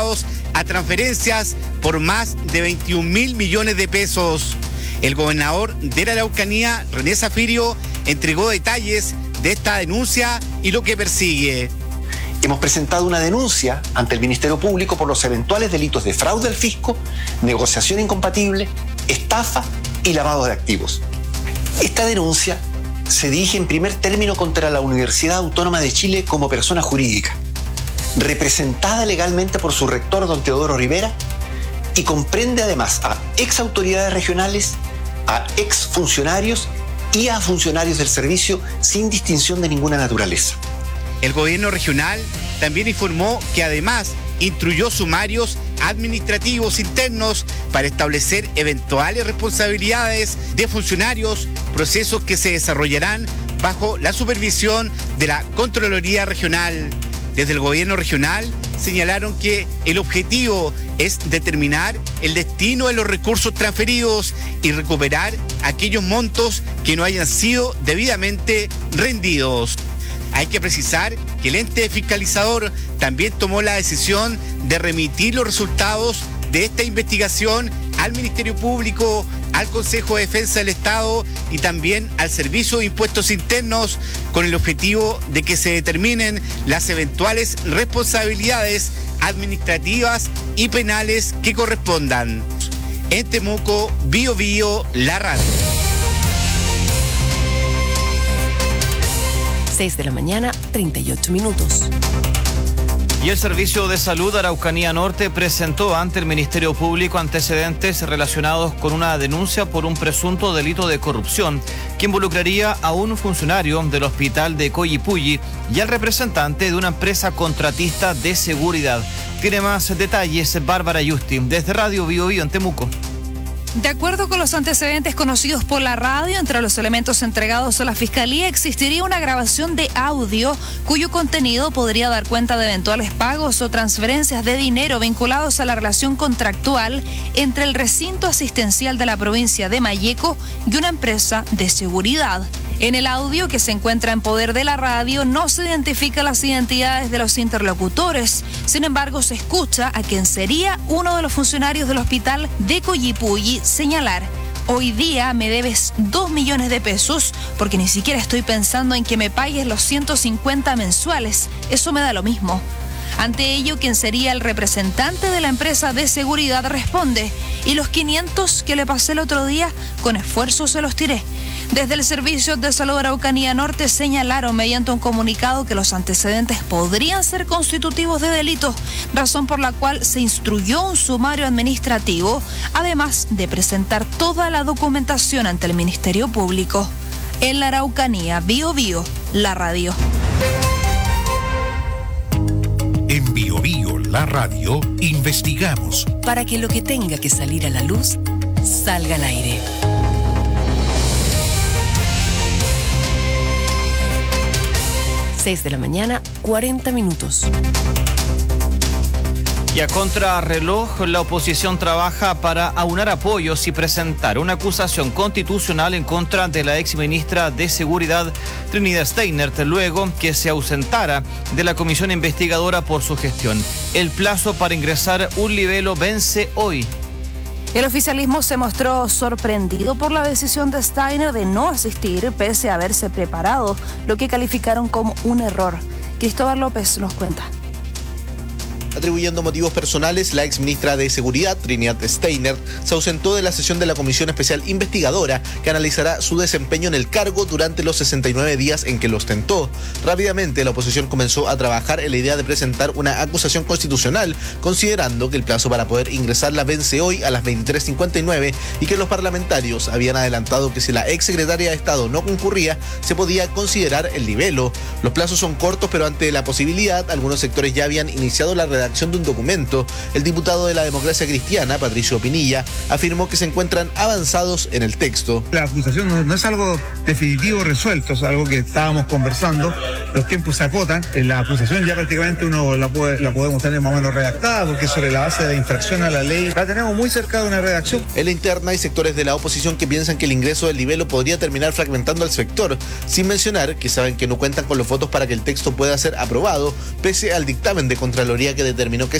vinculados a transferencias por más de 21.000 millones de pesos. El gobernador de la Araucanía, René Zafirio, entregó detalles de esta denuncia y lo que persigue. Hemos presentado una denuncia ante el Ministerio Público por los eventuales delitos de fraude al fisco, negociación incompatible, estafa y lavado de activos. Esta denuncia se dirige en primer término contra la Universidad Autónoma de Chile como persona jurídica, representada legalmente por su rector, don Teodoro Rivera, y comprende además a ex autoridades regionales, a ex funcionarios y a funcionarios del servicio sin distinción de ninguna naturaleza. El gobierno regional también informó que además instruyó sumarios administrativos internos para establecer eventuales responsabilidades de funcionarios, procesos que se desarrollarán bajo la supervisión de la Contraloría Regional. Desde el gobierno regional señalaron que el objetivo es determinar el destino de los recursos transferidos y recuperar aquellos montos que no hayan sido debidamente rendidos. Hay que precisar que el ente fiscalizador también tomó la decisión de remitir los resultados de esta investigación al Ministerio Público, al Consejo de Defensa del Estado y también al Servicio de Impuestos Internos, con el objetivo de que se determinen las eventuales responsabilidades administrativas y penales que correspondan. En Temuco, Bío Bío, la radio. 6 de la mañana, 38 minutos. Y el Servicio de Salud Araucanía Norte presentó ante el Ministerio Público antecedentes relacionados con una denuncia por un presunto delito de corrupción que involucraría a un funcionario del hospital de Coyipulli y al representante de una empresa contratista de seguridad. Tiene más detalles Bárbara Yusti, desde Radio Bío Bío en Temuco. De acuerdo con los antecedentes conocidos por la radio, entre los elementos entregados a la Fiscalía existiría una grabación de audio cuyo contenido podría dar cuenta de eventuales pagos o transferencias de dinero vinculados a la relación contractual entre el recinto asistencial de la provincia de Malleco y una empresa de seguridad. En el audio que se encuentra en poder de la radio no se identifican las identidades de los interlocutores. Sin embargo, se escucha a quien sería uno de los funcionarios del hospital de Coyipulli señalar: hoy día me debes 2 millones de pesos porque ni siquiera estoy pensando en que me pagues los 150 mensuales. Eso me da lo mismo. Ante ello, quien sería el representante de la empresa de seguridad responde: y los 500 que le pasé el otro día, con esfuerzo se los tiré. Desde el Servicio de Salud Araucanía Norte señalaron mediante un comunicado que los antecedentes podrían ser constitutivos de delito, razón por la cual se instruyó un sumario administrativo, además de presentar toda la documentación ante el Ministerio Público. En la Araucanía, Bío Bío, la radio. En Bío Bío, la radio, investigamos para que lo que tenga que salir a la luz salga al aire. 6 de la mañana, 40 minutos. Y a contrarreloj, la oposición trabaja para aunar apoyos y presentar una acusación constitucional en contra de la exministra de Seguridad, Trinidad Steinert, luego que se ausentara de la comisión investigadora por su gestión. El plazo para ingresar un libelo vence hoy. El oficialismo se mostró sorprendido por la decisión de Steiner de no asistir, pese a haberse preparado, lo que calificaron como un error. Cristóbal López nos cuenta. Atribuyendo motivos personales, la exministra de Seguridad, Trinidad Steinert, se ausentó de la sesión de la Comisión Especial Investigadora que analizará su desempeño en el cargo durante los 69 días en que lo ostentó. Rápidamente, la oposición comenzó a trabajar en la idea de presentar una acusación constitucional, considerando que el plazo para poder ingresarla vence hoy a las 23:59 y que los parlamentarios habían adelantado que si la exsecretaria de Estado no concurría, se podía considerar el libelo. Los plazos son cortos, pero ante la posibilidad, algunos sectores ya habían iniciado la redacción de un documento. El diputado de la Democracia Cristiana, Patricio Pinilla, afirmó que se encuentran avanzados en el texto. La acusación no es algo definitivo resuelto, es algo que estábamos conversando, los tiempos se acotan, la acusación ya prácticamente uno la podemos tener más o menos redactada, porque sobre la base de la infracción a la ley la tenemos muy cerca de una redacción. En la interna hay sectores de la oposición que piensan que el ingreso del libelo podría terminar fragmentando al sector, sin mencionar que saben que no cuentan con los votos para que el texto pueda ser aprobado, pese al dictamen de Contraloría que determinó que